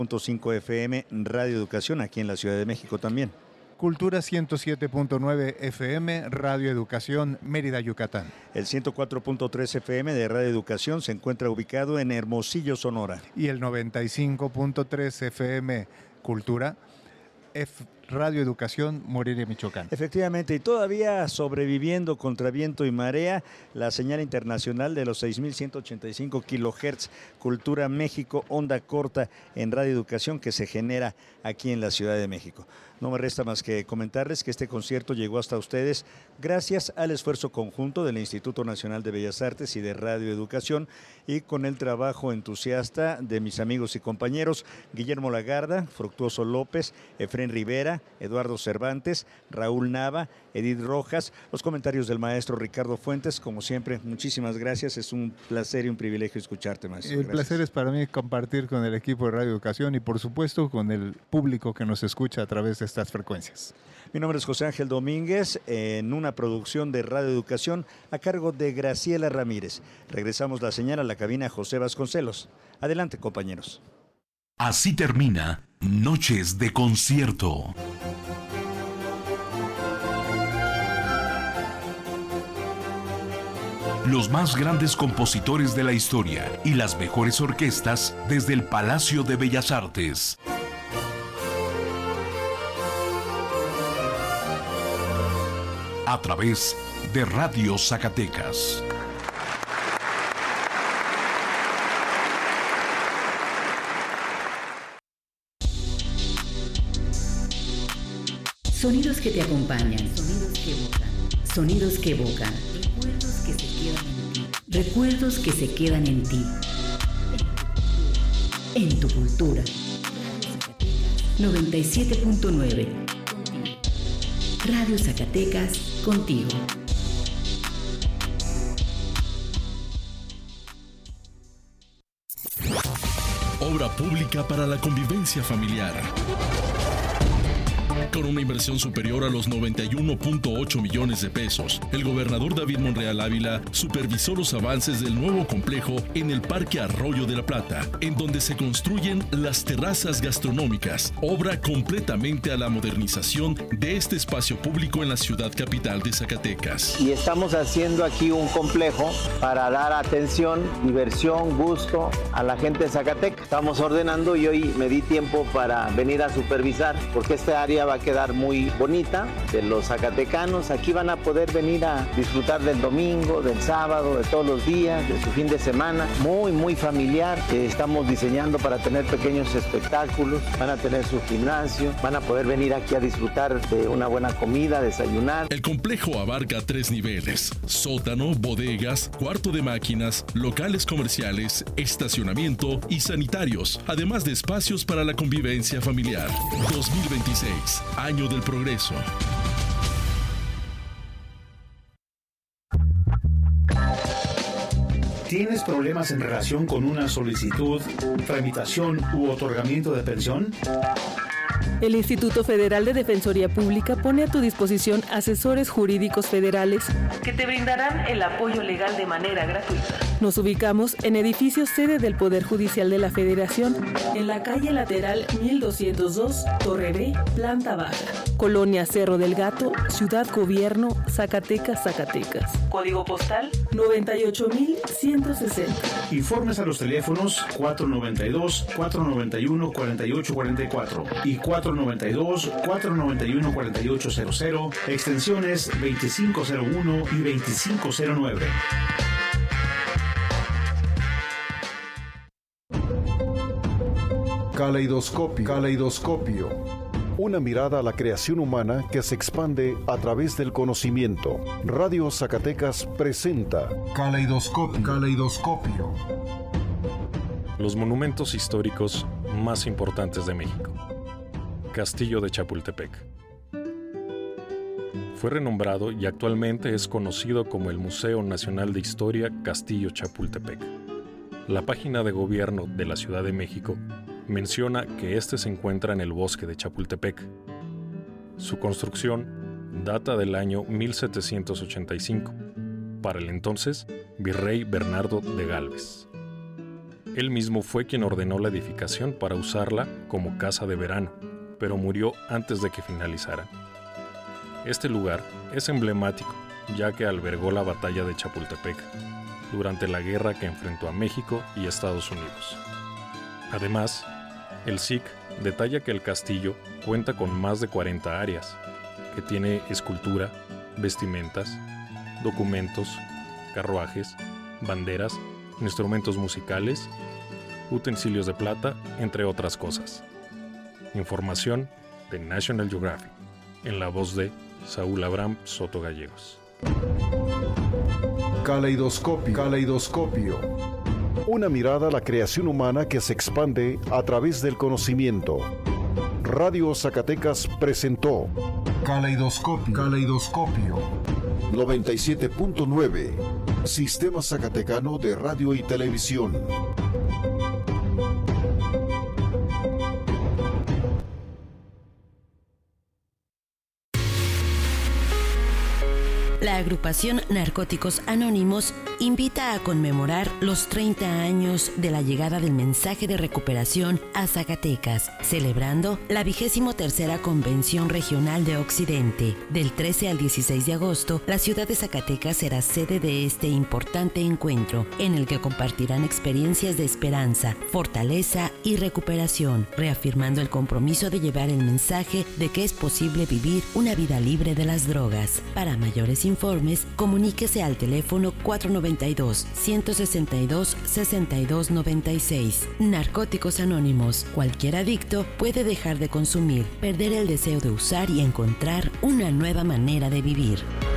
.5 FM, Radio Educación, aquí en la Ciudad de México también. Cultura 107.9 FM, Radio Educación, Mérida, Yucatán. El 104.3 FM de Radio Educación se encuentra ubicado en Hermosillo, Sonora. Y el 95.3 FM Cultura, Radio Educación, Morelia, Michoacán. Efectivamente, y todavía sobreviviendo contra viento y marea, la señal internacional de los 6,185 kHz, Cultura México, onda corta en Radio Educación, que se genera aquí en la Ciudad de México. No me resta más que comentarles que este concierto llegó hasta ustedes gracias al esfuerzo conjunto del Instituto Nacional de Bellas Artes y de Radio Educación y con el trabajo entusiasta de mis amigos y compañeros Guillermo Lagarda, Fructuoso López, Efrén Rivera, Eduardo Cervantes, Raúl Nava, Edith Rojas, los comentarios del maestro Ricardo Fuentes. Como siempre, muchísimas gracias, es un placer y un privilegio escucharte, maestro. El placer es para mí compartir con el equipo de Radio Educación y por supuesto con el público que nos escucha a través de estas frecuencias. Mi nombre es José Ángel Domínguez, en una producción de Radio Educación a cargo de Graciela Ramírez. Regresamos la señal a la cabina José Vasconcelos. Adelante, compañeros. Así termina Noches de Concierto. Los más grandes compositores de la historia y las mejores orquestas desde el Palacio de Bellas Artes. A través de Radio Zacatecas. Sonidos que te acompañan, sonidos que evocan, recuerdos que se quedan en ti, en tu cultura. 97.9 Radio Zacatecas, contigo. Obra pública para la convivencia familiar. Con una inversión superior a los 91.8 millones de pesos, el gobernador David Monreal Ávila supervisó los avances del nuevo complejo en el Parque Arroyo de la Plata, en donde se construyen las terrazas gastronómicas, obra completamente a la modernización de este espacio público en la ciudad capital de Zacatecas. Y estamos haciendo aquí un complejo para dar atención, diversión, gusto a la gente de Zacatecas. Estamos ordenando y hoy me di tiempo para venir a supervisar, porque esta área va a quedar muy bonita de los zacatecanos. Aquí van a poder venir a disfrutar del domingo, del sábado, de todos los días, de su fin de semana. Muy familiar. Estamos diseñando para tener pequeños espectáculos. Van a tener su gimnasio. Van a poder venir aquí a disfrutar de una buena comida, desayunar. El complejo abarca 3 niveles: sótano, bodegas, cuarto de máquinas, locales comerciales, estacionamiento y sanitarios, además de espacios para la convivencia familiar. 2026, año del progreso. ¿Tienes problemas en relación con una solicitud, tramitación u otorgamiento de pensión? El Instituto Federal de Defensoría Pública pone a tu disposición asesores jurídicos federales que te brindarán el apoyo legal de manera gratuita. Nos ubicamos en edificio sede del Poder Judicial de la Federación, en la calle lateral 1202, Torre B, planta baja, Colonia Cerro del Gato, Ciudad Gobierno, Zacatecas, Zacatecas. Código postal 98160. Informes a los teléfonos 492-491-4844 y 492-491-4800, extensiones 2501 y 2509. Caleidoscopio. Una mirada a la creación humana que se expande a través del conocimiento. Radio Zacatecas presenta Caleidoscopio. Los monumentos históricos más importantes de México. Castillo de Chapultepec. Fue renombrado y actualmente es conocido como el Museo Nacional de Historia Castillo Chapultepec. La página de gobierno de la Ciudad de México menciona que este se encuentra en el bosque de Chapultepec. Su construcción data del año 1785, para el entonces virrey Bernardo de Gálvez. Él mismo fue quien ordenó la edificación para usarla como casa de verano, pero murió antes de que finalizara. Este lugar es emblemático, ya que albergó la batalla de Chapultepec, durante la guerra que enfrentó a México y Estados Unidos. Además, el SIC detalla que el castillo cuenta con más de 40 áreas, que tiene escultura, vestimentas, documentos, carruajes, banderas, instrumentos musicales, utensilios de plata, entre otras cosas. Información de National Geographic, en la voz de Saúl Abraham Soto Gallegos. Caleidoscopio. Una mirada a la creación humana que se expande a través del conocimiento. Radio Zacatecas presentó Caleidoscopio. 97.9. Sistema Zacatecano de Radio y Televisión. La agrupación Narcóticos Anónimos invita a conmemorar los 30 años de la llegada del mensaje de recuperación a Zacatecas, celebrando la 23ª Convención Regional de Occidente. Del 13 al 16 de agosto, la ciudad de Zacatecas será sede de este importante encuentro, en el que compartirán experiencias de esperanza, fortaleza y recuperación, reafirmando el compromiso de llevar el mensaje de que es posible vivir una vida libre de las drogas. Para mayores informes, comuníquese al teléfono 492-162-6296. Narcóticos Anónimos. Cualquier adicto puede dejar de consumir, perder el deseo de usar y encontrar una nueva manera de vivir.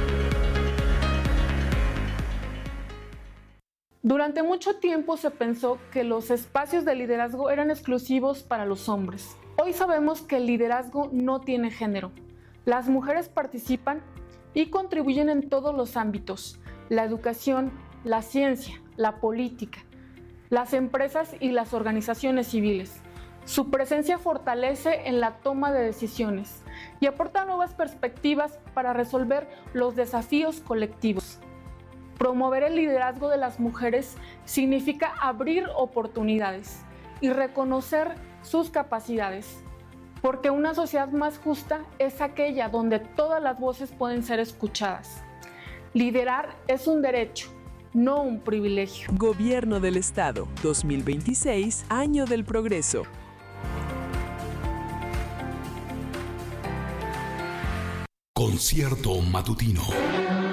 Durante mucho tiempo se pensó que los espacios de liderazgo eran exclusivos para los hombres. Hoy sabemos que el liderazgo no tiene género. Las mujeres participan y contribuyen en todos los ámbitos: la educación, la ciencia, la política, las empresas y las organizaciones civiles. Su presencia fortalece en la toma de decisiones y aporta nuevas perspectivas para resolver los desafíos colectivos. Promover el liderazgo de las mujeres significa abrir oportunidades y reconocer sus capacidades, porque una sociedad más justa es aquella donde todas las voces pueden ser escuchadas. Liderar es un derecho, no un privilegio. Gobierno del Estado, 2026, Año del Progreso. Concierto matutino.